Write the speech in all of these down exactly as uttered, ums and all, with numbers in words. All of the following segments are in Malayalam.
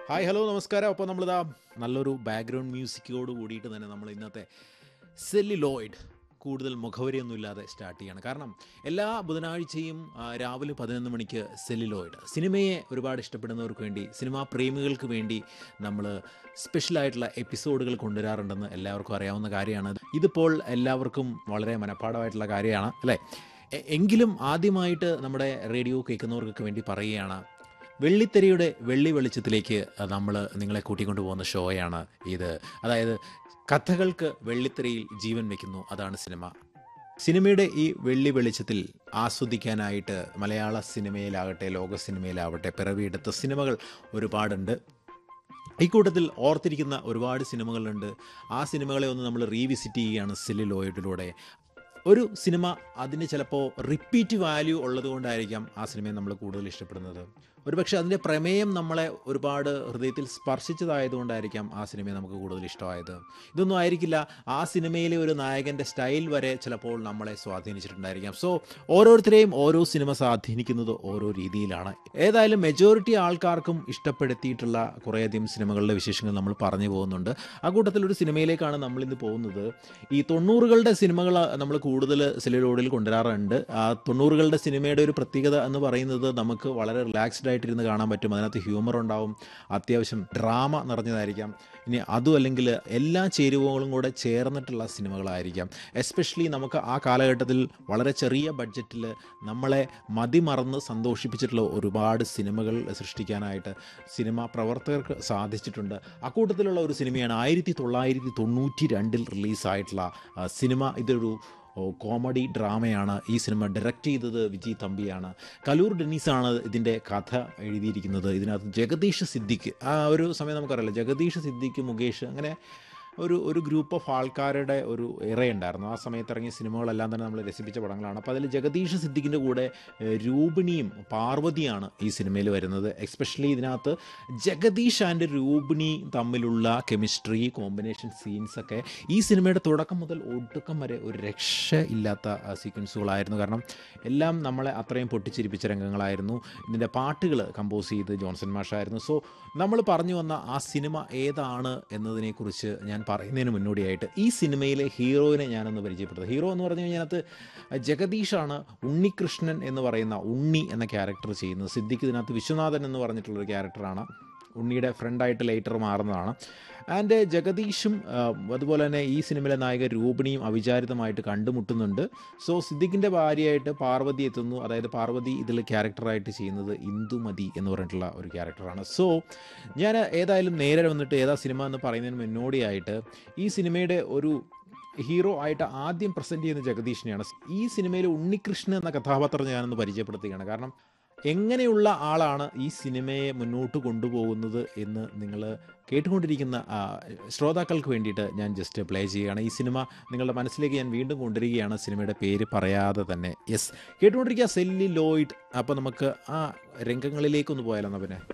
ഹായ് ഹലോ നമസ്കാരം. അപ്പോൾ നമ്മളിതാ നല്ലൊരു ബാക്ക്ഗ്രൗണ്ട് മ്യൂസിക്കോട് കൂടിയിട്ട് തന്നെ നമ്മൾ ഇന്നത്തെ സെല്ലിലോയിഡ് കൂടുതൽ മുഖവരിയൊന്നുമില്ലാതെ സ്റ്റാർട്ട് ചെയ്യാണ്. കാരണം എല്ലാ ബുധനാഴ്ചയും ആ, രാവിലെ പതിനൊന്ന് മണിക്ക് സെല്ലിലോയിഡ് സിനിമയെ ഒരുപാട് ഇഷ്ടപ്പെടുന്നവർക്ക് വേണ്ടി, സിനിമാ പ്രേമികൾക്ക് വേണ്ടി നമ്മൾ സ്പെഷ്യലായിട്ടുള്ള എപ്പിസോഡുകൾ കൊണ്ടുവരാറുണ്ടെന്ന് എല്ലാവർക്കും അറിയാവുന്ന കാര്യമാണ്. ഇതിപ്പോൾ എല്ലാവർക്കും വളരെ മനഃപ്പാഠമായിട്ടുള്ള കാര്യമാണ് അല്ലേ? എ- എങ്കിലും ആദ്യമായിട്ട് നമ്മുടെ റേഡിയോ കേൾക്കുന്നവർക്കൊക്കെ വേണ്ടി പറയുകയാണ്, വെള്ളിത്തെരയുടെ വെള്ളി വെളിച്ചത്തിലേക്ക് നമ്മൾ നിങ്ങളെ കൂട്ടിക്കൊണ്ടു പോകുന്ന ഷോയാണ് ഇത്. അതായത് കഥകൾക്ക് വെള്ളിത്തെരയിൽ ജീവൻ വയ്ക്കുന്നു, അതാണ് സിനിമ. സിനിമയുടെ ഈ വെള്ളി വെളിച്ചത്തിൽ ആസ്വദിക്കാനായിട്ട് മലയാള സിനിമയിലാകട്ടെ ലോക സിനിമയിലാവട്ടെ പിറവിയെടുത്ത സിനിമകൾ ഒരുപാടുണ്ട്. ഇക്കൂട്ടത്തിൽ ഓർത്തിരിക്കുന്ന ഒരുപാട് സിനിമകളുണ്ട്. ആ സിനിമകളെ ഒന്ന് നമ്മൾ റീവിസിറ്റ് ചെയ്യുകയാണ് സെല്ലുലോയിഡിലൂടെ. ഒരു സിനിമ അതിന് ചിലപ്പോൾ റിപ്പീറ്റ് വാല്യൂ ഉള്ളതുകൊണ്ടായിരിക്കാം ആ സിനിമയെ നമ്മൾ കൂടുതൽ ഇഷ്ടപ്പെടുന്നത്. ഒരുപക്ഷെ അതിൻ്റെ പ്രമേയം നമ്മളെ ഒരുപാട് ഹൃദയത്തിൽ സ്പർശിച്ചതായതുകൊണ്ടായിരിക്കാം ആ സിനിമയെ നമുക്ക് കൂടുതൽ ഇഷ്ടമായത്. ഇതൊന്നും ആയിരിക്കില്ല, ആ സിനിമയിലെ ഒരു നായകൻ്റെ സ്റ്റൈൽ വരെ ചിലപ്പോൾ നമ്മളെ സ്വാധീനിച്ചിട്ടുണ്ടായിരിക്കാം. സോ ഓരോരുത്തരെയും ഓരോ സിനിമ സ്വാധീനിക്കുന്നത് ഓരോ രീതിയിലാണ്. ഏതായാലും മെജോറിറ്റി ആൾക്കാർക്കും ഇഷ്ടപ്പെടുത്തിയിട്ടുള്ള കുറേയധികം സിനിമകളുടെ വിശേഷങ്ങൾ നമ്മൾ പറഞ്ഞു പോകുന്നുണ്ട്. ആ കൂട്ടത്തിലൊരു സിനിമയിലേക്കാണ് നമ്മളിന്ന് പോകുന്നത്. ഈ തൊണ്ണൂറുകളുടെ സിനിമകൾ നമ്മൾ കൂടുതൽ സെല്ലുലോയിഡിൽ കൊണ്ടുവരാറുണ്ട്. ആ തൊണ്ണൂറുകളുടെ സിനിമയുടെ ഒരു പ്രത്യേകത എന്ന് പറയുന്നത് നമുക്ക് വളരെ റിലാക്സ്ഡ് ആയിട്ടിരുന്ന് കാണാൻ പറ്റും. അതിനകത്ത് ഹ്യൂമർ ഉണ്ടാവും, അത്യാവശ്യം ഡ്രാമ നിറഞ്ഞതായിരിക്കാം. ഇനി അതും അല്ലെങ്കിൽ എല്ലാ ചേരുവകളും കൂടെ ചേർന്നിട്ടുള്ള സിനിമകളായിരിക്കാം. എസ്പെഷ്യലി നമുക്ക് ആ കാലഘട്ടത്തിൽ വളരെ ചെറിയ ബഡ്ജറ്റിൽ നമ്മളെ മതിമറന്ന് സന്തോഷിപ്പിച്ചിട്ടുള്ള ഒരുപാട് സിനിമകൾ സൃഷ്ടിക്കാനായിട്ട് സിനിമാ പ്രവർത്തകർക്ക് സാധിച്ചിട്ടുണ്ട്. അക്കൂട്ടത്തിലുള്ള ഒരു സിനിമയാണ് ആയിരത്തി തൊള്ളായിരത്തി തൊണ്ണൂറ്റി രണ്ടിൽ റിലീസായിട്ടുള്ള ആ, സിനിമ. ഇതൊരു ഓ, കോമഡി ഡ്രാമയാണ്. ഈ സിനിമ ഡയറക്റ്റ് ചെയ്തത് വിജയ് തമ്പിയാണ്. കലൂർ ഡെന്നീസാണ് ഇതിൻ്റെ കഥ എഴുതിയിരിക്കുന്നത്. ഇതിനകത്ത് ജഗദീഷ് സിദ്ദിഖ്, ആ ഒരു സമയം നമുക്കറിയില്ല, ജഗദീഷ് സിദ്ദിഖ്, മുകേഷ്, അങ്ങനെ ഒരു ഒരു ഗ്രൂപ്പ് ഓഫ് ആൾക്കാരുടെ ഒരു ഇറയുണ്ടായിരുന്നു. ആ സമയത്ത് ഇറങ്ങിയ സിനിമകളെല്ലാം തന്നെ നമ്മൾ രസിപ്പിച്ച പടങ്ങളാണ്. അപ്പോൾ അതിൽ ജഗദീഷ് സിദ്ദിഖിൻ്റെ കൂടെ ഏഹ്, രൂപിണിയും പാർവതിയാണ് ഈ സിനിമയിൽ വരുന്നത്. എക്സ്പെഷ്യലി ഇതിനകത്ത് ജഗദീഷ് ആൻഡ് രൂപിണി തമ്മിലുള്ള കെമിസ്ട്രി, കോമ്പിനേഷൻ സീൻസൊക്കെ ഈ സിനിമയുടെ തുടക്കം മുതൽ ഒടുക്കം വരെ ഒരു രക്ഷ ഇല്ലാത്ത ആ, സീക്വൻസുകളായിരുന്നു. കാരണം എല്ലാം നമ്മളെ അത്രയും പൊട്ടിച്ചിരിപ്പിച്ച രംഗങ്ങളായിരുന്നു. ഇതിൻ്റെ പാട്ടുകൾ കമ്പോസ് ചെയ്ത് ജോൺസൺ മാഷായിരുന്നു. സോ നമ്മൾ പറഞ്ഞു വന്ന ആ സിനിമ ഏതാണ് എന്നതിനെക്കുറിച്ച് ഞാൻ പറയുന്നതിന് മുന്നോടിയായിട്ട് ഈ സിനിമയിലെ ഹീറോയിനെ ഞാനൊന്ന് പരിചയപ്പെടുത്തുന്നത്. ഹീറോ എന്ന് പറഞ്ഞു കഴിഞ്ഞാൽ അതിനകത്ത് ജഗദീഷാണ് ഉണ്ണികൃഷ്ണൻ എന്ന് പറയുന്ന ഉണ്ണി എന്ന ക്യാരക്ടർ ചെയ്യുന്നത്. സിദ്ദിഖ് ഇതിനകത്ത് വിശ്വനാഥൻ എന്ന് പറഞ്ഞിട്ടുള്ളൊരു ക്യാരക്ടറാണ്. ഉണ്ണിയുടെ ഫ്രണ്ടായിട്ട് ലേറ്റർ മാറുന്നതാണ്. ആൻഡ് ജഗദീഷും ആ, അതുപോലെ തന്നെ ഈ സിനിമയിലെ നായിക രൂപിണിയും അവിചാരിതമായിട്ട് കണ്ടുമുട്ടുന്നുണ്ട്. സോ സിദ്ദിഖിൻ്റെ ഭാര്യയായിട്ട് പാർവതി എത്തുന്നു. അതായത് പാർവതി ഇതിൽ ക്യാരക്ടറായിട്ട് ചെയ്യുന്നത് ഇന്ദുമതി എന്ന് പറഞ്ഞിട്ടുള്ള ഒരു ക്യാരക്ടറാണ്. സോ ഞാൻ ഏതായാലും നേരെ വന്നിട്ട് ഏതാ സിനിമ എന്ന് പറയുന്നതിന് മുന്നോടിയായിട്ട് ഈ സിനിമയുടെ ഒരു ഹീറോ ആയിട്ട് ആദ്യം പ്രസൻറ്റ് ചെയ്യുന്ന ജഗദീഷിനെയാണ്. ഈ സിനിമയിൽ ഉണ്ണികൃഷ്ണൻ എന്ന കഥാപാത്രം ഞാനൊന്ന് പരിചയപ്പെടുത്തുകയാണ്. കാരണം എങ്ങനെയുള്ള ആളാണ് ഈ സിനിമയെ മുന്നോട്ട് കൊണ്ടുപോകുന്നത് എന്ന് നിങ്ങൾ കേട്ടുകൊണ്ടിരിക്കുന്ന ആ, ശ്രോതാക്കൾക്ക് വേണ്ടിയിട്ട് ഞാൻ ജസ്റ്റ് പ്ലേ ചെയ്യുകയാണ്. ഈ സിനിമ നിങ്ങളുടെ മനസ്സിലേക്ക് ഞാൻ വീണ്ടും കൊണ്ടുവരികയാണ്, സിനിമയുടെ പേര് പറയാതെ തന്നെ. Yes, കേട്ടുകൊണ്ടിരിക്കുക celluloid. അപ്പോൾ നമുക്ക് ആ രംഗങ്ങളിലേക്കൊന്ന് പോയാലോ എന്നാൽ പിന്നെ.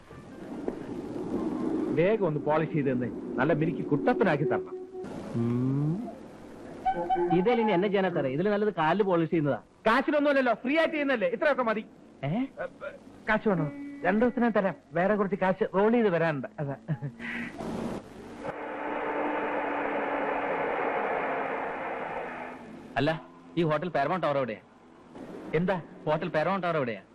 വേഗം ഒന്ന് പോളിഷ് ചെയ്ത് തന്നെ നല്ല മിനിക്ക് കുട്ടപ്പനാക്കി തരണം. ഇതിൽ ഇനി എന്നെ ചെയ്യാനാ സാറേ, ഇതിൽ നല്ലത് കാല് പോളിഷ് ചെയ്യുന്നതാ. കാശിനൊന്നുമല്ലല്ലോ, ഫ്രീ ആയിട്ട് ചെയ്യുന്നല്ലേ, ഇത്രയൊക്കെ മതി. ഏ ഏ, കാശ് വേണോ? രണ്ടു ദിവസത്തിനെ തരാം. വേറെ കുറച്ച് കാശ് റോൾ ചെയ്ത് വരാനുണ്ട്. അതാ. അല്ല, ഈ ഹോട്ടൽ പാരമൗണ്ട് ടവർ എവിടെയാ? എന്താ? ഹോട്ടൽ പാരമൗണ്ട് ടവർ എവിടെയാ?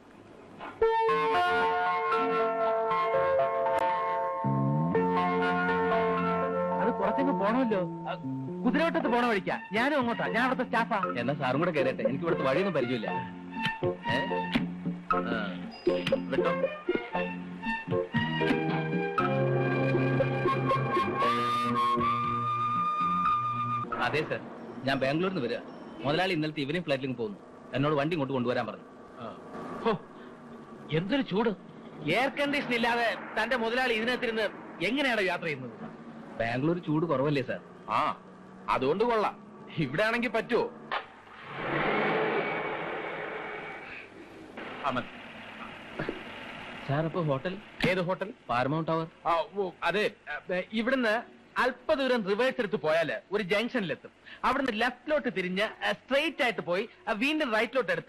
അത് കുറച്ചൊക്കെ പോണമല്ലോ. കുതിരവട്ടത്ത് പോണ വഴിക്കാ. ഞാനും അങ്ങോട്ടാ, ഞാൻ അവിടുത്തെ സ്റ്റാഫാ. എന്നാ സാറും കൂടെ കയറിയട്ടെ, എനിക്ക് ഇവിടുത്തെ വഴിയൊന്നും പരിചയമില്ല. ഏ? ആ, വിട്ടോ. അതെ സർ, ഞാൻ ബാംഗ്ലൂരിൽ നിന്ന് വരിക. മുതലാളി ഇന്നലത്തെ ഈവനിങ് ഫ്ലൈറ്റിലേക്ക് പോകുന്നു. എന്നോട് വണ്ടി ഇങ്ങോട്ട് കൊണ്ടുവരാൻ പറഞ്ഞു. ഹോ, എന്തൊരു ചൂട്! എയർ കണ്ടീഷൻ ഇല്ലാതെ തന്റെ മുതലാളി ഇതിനകത്തിരുന്ന് എങ്ങനെയാണ് യാത്ര ചെയ്യുന്നത്? ബാംഗ്ലൂർ ചൂട് കുറവല്ലേ സാർ? ആ, അതുകൊണ്ട് കൊള്ളാം. ഇവിടെ ആണെങ്കിൽ പറ്റുമോ? അമൻ, സാർ അപ്പൊ ഹോട്ടൽ ഏത് ഹോട്ടൽ? Paramount tower. ആ, ഓ, അതെ. ഏ, ഇവിടുന്ന് അല്പദൂരം റിവേഴ്സ് എടുത്ത് പോയാല് ഒരു ജംഗ്ഷനിലെത്തും. അവിടുന്ന് ലെഫ്റ്റിലോട്ട് തിരിഞ്ഞ് സ്ട്രെയിറ്റ് ആയിട്ട് പോയി ആ, വീണ്ടും റൈറ്റിലോട്ട് എടുത്ത്